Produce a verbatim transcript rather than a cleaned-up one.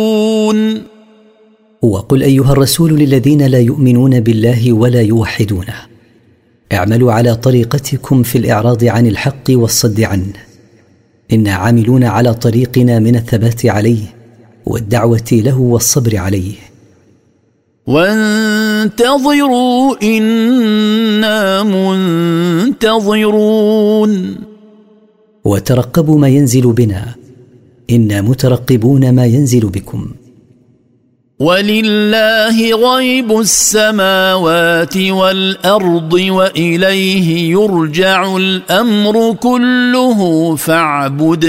وقل أيها الرسول للذين لا يؤمنون بالله ولا يوحدونه: اعملوا على طريقتكم في الإعراض عن الحق والصد عنه، إنا عاملون على طريقنا من الثبات عليه والدعوة له والصبر عليه. وانتظروا إنا منتظرون. وترقبوا ما ينزل بنا، إنا مترقبون ما ينزل بكم. ولله غيب السماوات والأرض وإليه يرجع الأمر كله فاعبد